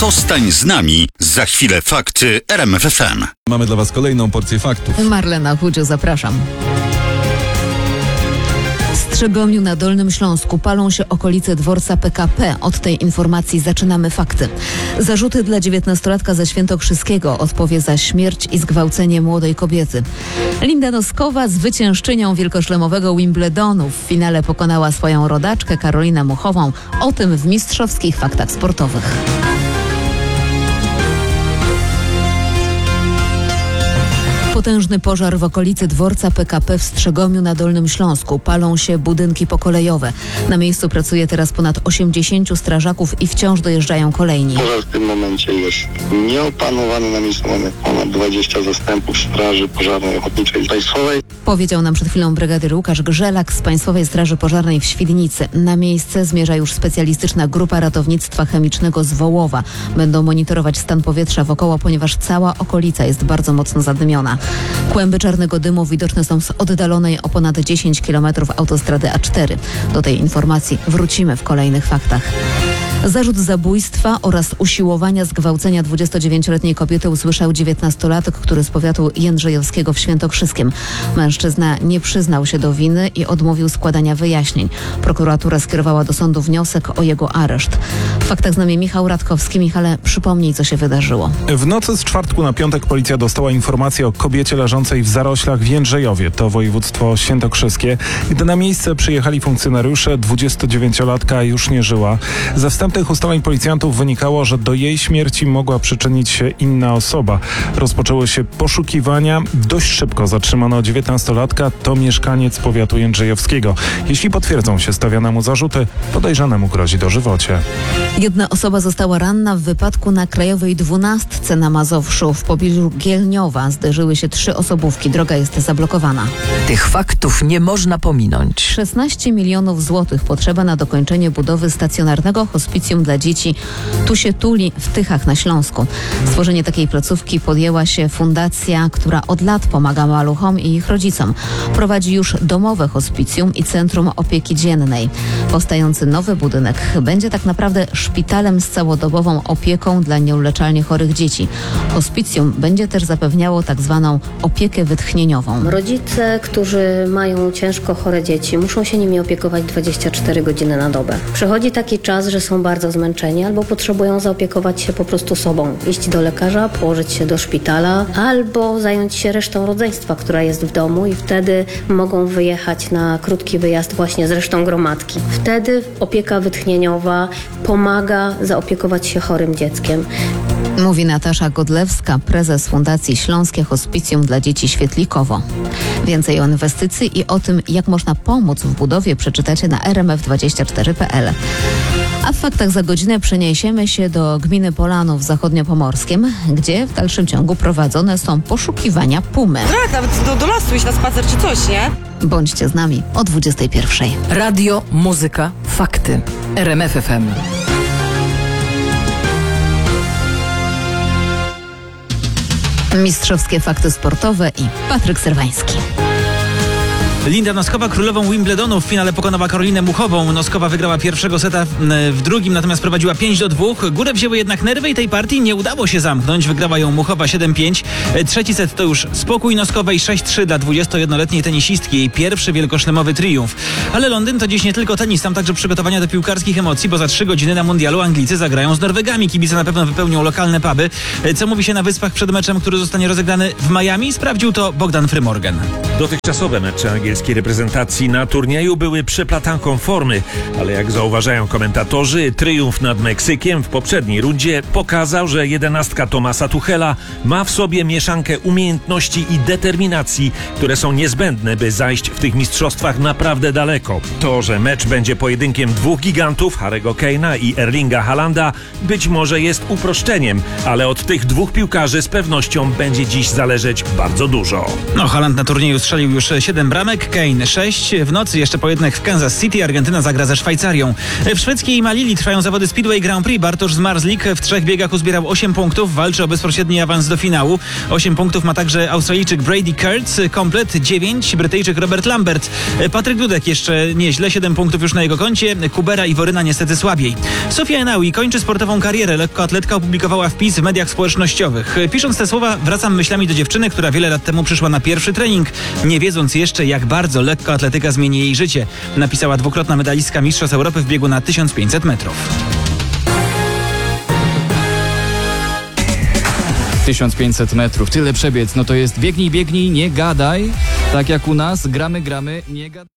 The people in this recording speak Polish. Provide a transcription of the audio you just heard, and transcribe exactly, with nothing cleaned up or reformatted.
Zostań z nami. Za chwilę fakty R M F F M. Mamy dla Was kolejną porcję faktów. Marlena Chudziu, zapraszam. W Strzegomiu na Dolnym Śląsku palą się okolice dworca P K P. Od tej informacji zaczynamy fakty. Zarzuty dla dziewiętnastolatka ze Świętokrzyskiego odpowie za śmierć i zgwałcenie młodej kobiety. Linda Noskowa, zwyciężczynią wielkoszlemowego Wimbledonu, w finale pokonała swoją rodaczkę Karolinę Muchową. O tym w mistrzowskich faktach sportowych. Potężny pożar w okolicy dworca P K P w Strzegomiu na Dolnym Śląsku. Palą się budynki pokolejowe. Na miejscu pracuje teraz ponad osiemdziesięciu strażaków i wciąż dojeżdżają kolejni. Pożar w tym momencie jest nieopanowany. Na miejscu mamy ponad dwadzieścia zastępów Straży Pożarnej Ochotniczej Państwowej. Powiedział nam przed chwilą brygadyr Łukasz Grzelak z Państwowej Straży Pożarnej w Świdnicy. Na miejsce zmierza już specjalistyczna grupa ratownictwa chemicznego z Wołowa. Będą monitorować stan powietrza wokoło, ponieważ cała okolica jest bardzo mocno zadymiona. Kłęby czarnego dymu widoczne są z oddalonej o ponad dziesięć kilometrów autostrady A cztery. Do tej informacji wrócimy w kolejnych faktach. Zarzut zabójstwa oraz usiłowania zgwałcenia dwudziestodziewięcioletniej kobiety usłyszał dziewiętnastolatek, który z powiatu jędrzejowskiego w Świętokrzyskiem. Mężczyzna nie przyznał się do winy i odmówił składania wyjaśnień. Prokuratura skierowała do sądu wniosek o jego areszt. W faktach z nami Michał Radkowski. Michale, przypomnij, co się wydarzyło. W nocy z czwartku na piątek policja dostała informację o kobiecie leżącej w zaroślach w Jędrzejowie, to województwo świętokrzyskie. Gdy na miejsce przyjechali funkcjonariusze, dwudziestodziewięciolatka już nie żyła. Ze wstępnych ustaleń policjantów wynikało, że do jej śmierci mogła przyczynić się inna osoba. Rozpoczęły się poszukiwania. Dość szybko zatrzymano dziewiętnastolatka, to mieszkaniec powiatu jędrzejowskiego. Jeśli potwierdzą się stawiane mu zarzuty, podejrzanemu grozi dożywocie. Jedna osoba została ranna w wypadku na Krajowej dwunastce na Mazowszu. W pobliżu Gielniowa zderzyły się trzy osobówki. Droga jest zablokowana. Tych faktów nie można pominąć. szesnaście milionów złotych potrzeba na dokończenie budowy stacjonarnego hospicjum dla dzieci Tu się tuli w Tychach na Śląsku. Stworzenie takiej placówki podjęła się fundacja, która od lat pomaga maluchom i ich rodzicom. Prowadzi już domowe hospicjum i centrum opieki dziennej. Powstający nowy budynek będzie tak naprawdę szpitalem z całodobową opieką dla nieuleczalnie chorych dzieci. Hospicjum będzie też zapewniało tak zwaną opiekę wytchnieniową. Rodzice, którzy mają ciężko chore dzieci, muszą się nimi opiekować dwadzieścia cztery godziny na dobę. Przychodzi taki czas, że są bardzo zmęczeni albo potrzebują zaopiekować się po prostu sobą. Iść do lekarza, położyć się do szpitala albo zająć się resztą rodzeństwa, która jest w domu i wtedy mogą wyjechać na krótki wyjazd właśnie z resztą gromadki. Wtedy opieka wytchnieniowa pomaga zaopiekować się chorym dzieckiem. Mówi Natasza Godlewska, prezes Fundacji Śląskie Hospicjum dla Dzieci Świetlikowo. Więcej o inwestycji i o tym, jak można pomóc w budowie, przeczytacie na r m f dwadzieścia cztery kropka p l. A w faktach za godzinę przeniesiemy się do gminy Polanów w zachodniopomorskim, gdzie w dalszym ciągu prowadzone są poszukiwania pumy. Tak, nawet do, do lasu iść na spacer czy coś, nie? Bądźcie z nami o dwudziestej pierwszej. Radio, muzyka, fakty. R M F F M. Mistrzowskie fakty sportowe i Patryk Serwański. Linda Noskowa królową Wimbledonu w finale pokonała Karolinę Muchową. Noskowa wygrała pierwszego seta, w drugim natomiast prowadziła pięć do dwóch. Górę wzięły jednak nerwy i tej partii nie udało się zamknąć. Wygrała ją Muchowa siedem pięć. Trzeci set to już spokój Noskowej, sześć trzy dla dwudziestojednoletniej tenisistki. Jej pierwszy wielkoszlemowy triumf. Ale Londyn to dziś nie tylko tenis, tam także przygotowania do piłkarskich emocji, bo za trzy godziny na mundialu Anglicy zagrają z Norwegami. Kibice na pewno wypełnią lokalne puby. Co mówi się na Wyspach przed meczem, który zostanie rozegrany w Miami? Sprawdził to Bogdan Frymorgan. Dotychczasowe mecze angielskiej reprezentacji na turnieju były przeplatanką formy, ale jak zauważają komentatorzy, triumf nad Meksykiem w poprzedniej rundzie pokazał, że jedenastka Thomasa Tuchela ma w sobie mieszankę umiejętności i determinacji, które są niezbędne, by zajść w tych mistrzostwach naprawdę daleko. To, że mecz będzie pojedynkiem dwóch gigantów, Harry'ego Kane'a i Erlinga Haalanda, być może jest uproszczeniem, ale od tych dwóch piłkarzy z pewnością będzie dziś zależeć bardzo dużo. No, Haaland na turnieju strzelił już siedem bramek, Patrick Kane. sześć w nocy jeszcze pojedynek w Kansas City. Argentyna zagra ze Szwajcarią. W szwedzkiej Malili trwają zawody Speedway Grand Prix. Bartosz Zmarzlik w trzech biegach uzbierał osiem punktów. Walczy o bezpośredni awans do finału. osiem punktów ma także Australijczyk Brady Kurtz. Komplet dziewięć. Brytyjczyk Robert Lambert. Patryk Dudek jeszcze nieźle. siedem punktów już na jego koncie. Kubera i Woryna niestety słabiej. Sofia Enaui kończy sportową karierę. Lekkoatletka opublikowała wpis w mediach społecznościowych. Pisząc te słowa, wracam myślami do dziewczyny, która wiele lat temu przyszła na pierwszy trening, nie wiedząc jeszcze, jak bardzo lekkoatletyka zmieni jej życie. Napisała dwukrotna medalistka Mistrzostw Europy w biegu na tysiąc pięćset metrów. tysiąc pięćset metrów, tyle przebiec, no to jest biegnij, biegnij, nie gadaj. Tak jak u nas, gramy, gramy, nie gadaj.